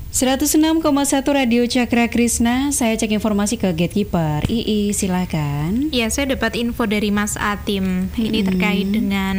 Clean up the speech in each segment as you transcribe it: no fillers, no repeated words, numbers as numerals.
106,1 Radio Cakra Krisna. Saya cek informasi ke Gatekeeper. Silakan. Ya, saya dapat info dari Mas Atim. Ini terkait dengan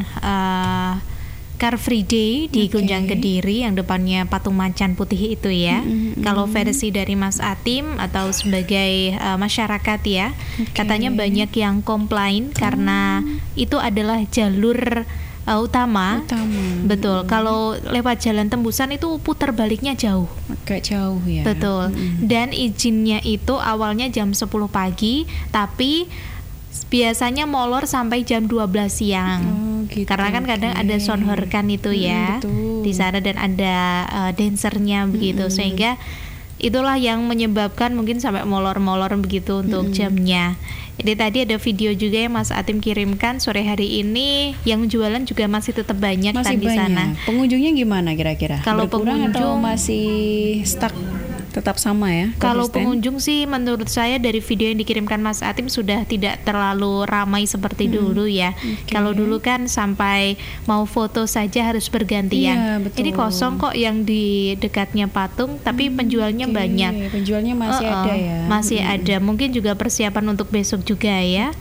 Car Free Day di Gunjang Kediri yang depannya patung macan putih itu ya. Kalau versi dari Mas Atim atau sebagai masyarakat ya, katanya banyak yang komplain karena itu adalah jalur utama. Betul. Kalau lewat jalan tembusan itu putar baliknya jauh. Agak jauh ya. Betul. Dan izinnya itu awalnya jam 10 pagi, tapi biasanya molor sampai jam 12 siang. Gitu, karena kan kadang ada sonhorkan itu ya di sana dan ada dancernya begitu, sehingga itulah yang menyebabkan mungkin sampai molor-molor begitu untuk jamnya. Jadi tadi ada video juga yang Mas Atim kirimkan sore hari ini, yang jualan juga masih tetap banyak masih di sana. Pengunjungnya gimana kira-kira? Kalau berkurang atau pengunjung masih stuck tetap sama ya? Kalau konsisten? pengunjung sih menurut saya dari video yang dikirimkan Mas Atim sudah tidak terlalu ramai seperti dulu ya. Kalau dulu kan sampai mau foto saja harus bergantian. Iya, betul. Ini kosong kok yang di dekatnya patung, tapi penjualnya banyak. Penjualnya masih ada ya? Masih ada. Mungkin juga persiapan untuk besok juga ya.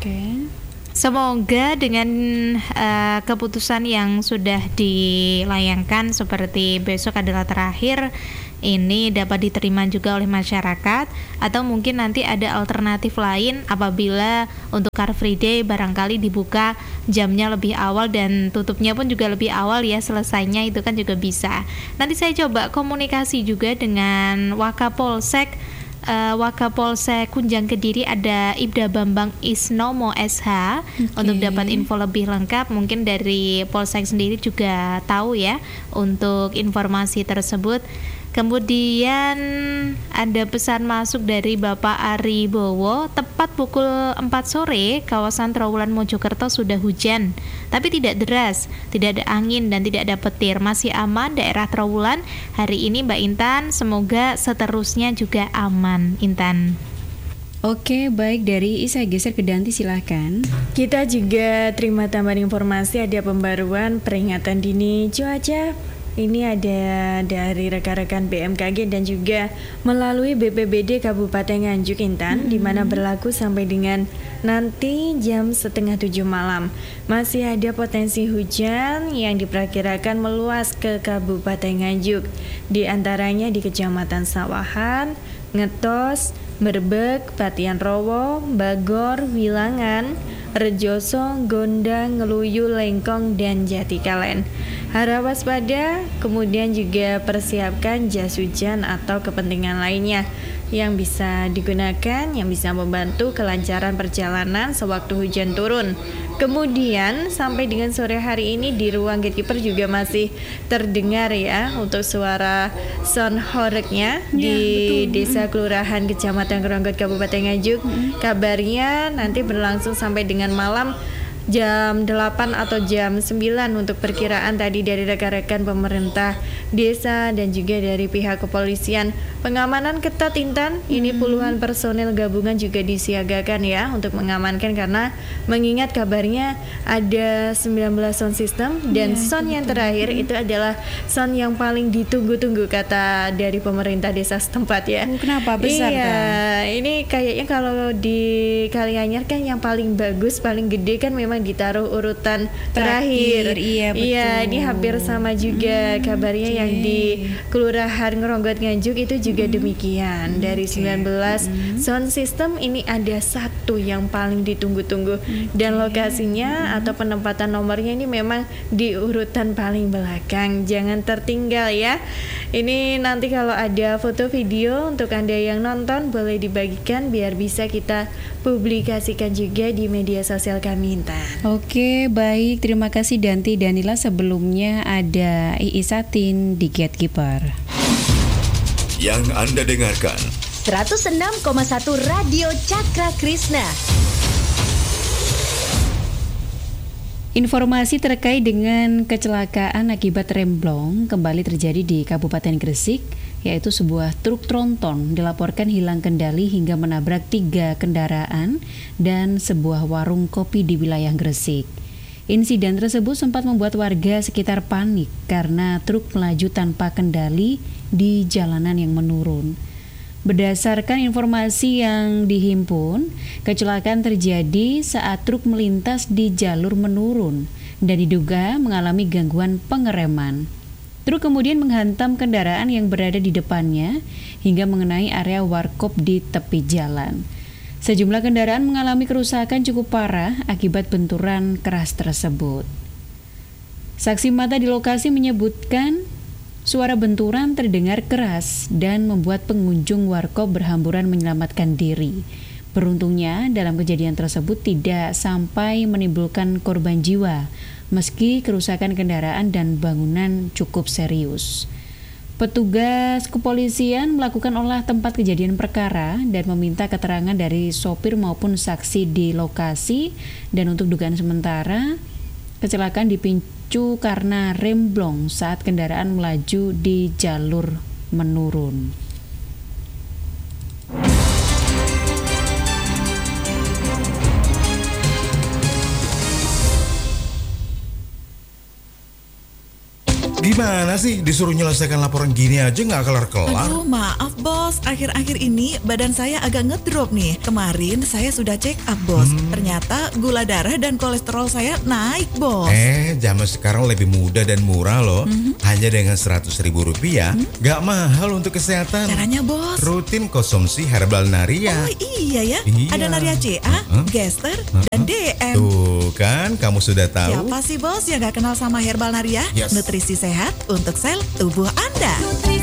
Semoga dengan keputusan yang sudah dilayangkan seperti besok adalah terakhir, ini dapat diterima juga oleh masyarakat, atau mungkin nanti ada alternatif lain apabila untuk Car Free Day barangkali dibuka jamnya lebih awal dan tutupnya pun juga lebih awal ya, selesainya itu kan juga bisa. Nanti saya coba komunikasi juga dengan Wakapolsek Gunjang Kediri, ada Ibda Bambang Isnomo SH untuk dapat info lebih lengkap. Mungkin dari Polsek sendiri juga tahu ya untuk informasi tersebut. Kemudian ada pesan masuk dari Bapak Ari Bowo, tepat pukul 4 sore kawasan Trawulan Mojokerto sudah hujan, tapi tidak deras, tidak ada angin dan tidak ada petir, masih aman daerah Trawulan hari ini Mbak Intan, semoga seterusnya juga aman Intan. Oke, baik, dari saya geser ke Danti, silahkan. Kita juga terima tambahan informasi, ada pembaruan peringatan dini cuaca. Ini ada dari rekan-rekan BMKG dan juga melalui BPBD Kabupaten Nganjuk Intan, di mana berlaku sampai dengan nanti jam 6:30 malam. Masih ada potensi hujan yang diperkirakan meluas ke Kabupaten Nganjuk, di antaranya di Kecamatan Sawahan, Ngetos, Berbek, Patian Rowo, Bagor, Wilangan, Rejoso, Gondang, Ngeluyu, Lengkong, dan Jatikalen. Harap waspada, kemudian juga persiapkan jas hujan atau kepentingan lainnya yang bisa digunakan, yang bisa membantu kelancaran perjalanan sewaktu hujan turun. Kemudian sampai dengan sore hari ini di ruang Gatekeeper juga masih terdengar ya untuk suara sound horeg-nya di Desa Kelurahan Kecamatan Keronggot Kabupaten Nganjuk. Kabarnya nanti berlangsung sampai dengan malam jam 8 atau jam 9 untuk perkiraan tadi dari rekan-rekan pemerintah desa dan juga dari pihak kepolisian. Pengamanan ketat Intan, ini puluhan personel gabungan juga disiagakan ya untuk mengamankan, karena mengingat kabarnya ada 19 sound system dan sound yang terakhir itu adalah sound yang paling ditunggu-tunggu kata dari pemerintah desa setempat ya. Kenapa besar kan? Ini kayaknya kalau di Kalianyar kan yang paling bagus, paling gede kan memang ditaruh urutan terakhir. Iya, betul. Iya, ini hampir sama juga kabarnya yang di Kelurahan Ngeronggot Nganjuk itu juga demikian. Dari 19 sound system ini ada satu yang paling ditunggu-tunggu dan lokasinya atau penempatan nomornya ini memang di urutan paling belakang. Jangan tertinggal ya. Ini nanti kalau ada foto video untuk Anda yang nonton boleh dibagikan biar bisa kita publikasikan juga di media sosial kami Intan. Oke, baik, terima kasih Danti Danila. Sebelumnya ada Satin di Gatekeeper. Yang Anda dengarkan 106,1 Radio Cakra Krisna. Informasi terkait dengan kecelakaan akibat remblong kembali terjadi di Kabupaten Gresik, yaitu sebuah truk tronton dilaporkan hilang kendali hingga menabrak 3 kendaraan dan sebuah warung kopi di wilayah Gresik. Insiden tersebut sempat membuat warga sekitar panik karena truk melaju tanpa kendali di jalanan yang menurun. Berdasarkan informasi yang dihimpun, kecelakaan terjadi saat truk melintas di jalur menurun dan diduga mengalami gangguan pengereman. Truk kemudian menghantam kendaraan yang berada di depannya hingga mengenai area warkop di tepi jalan. Sejumlah kendaraan mengalami kerusakan cukup parah akibat benturan keras tersebut. Saksi mata di lokasi menyebutkan suara benturan terdengar keras dan membuat pengunjung warkop berhamburan menyelamatkan diri. Beruntungnya dalam kejadian tersebut tidak sampai menimbulkan korban jiwa, meski kerusakan kendaraan dan bangunan cukup serius. Petugas kepolisian melakukan olah tempat kejadian perkara dan meminta keterangan dari sopir maupun saksi di lokasi. Dan untuk dugaan sementara, kecelakaan dipicu karena remblong saat kendaraan melaju di jalur menurun. Gimana sih disuruh menyelesaikan laporan gini aja nggak kelar-kelar? Aduh, maaf bos, akhir-akhir ini badan saya agak ngedrop nih. Kemarin saya sudah check up bos, ternyata gula darah dan kolesterol saya naik bos. Zaman sekarang lebih mudah dan murah loh. Hanya dengan Rp100.000, nggak mahal untuk kesehatan. Caranya bos? Rutin konsumsi Herbal Naria. Oh iya ya, ada Naria CA, Gester, dan DM. Tuh kan, kamu sudah tahu. Siapa sih bos yang gak kenal sama Herbal Naria? Yes. Nutrisi sehat untuk sel tubuh Anda.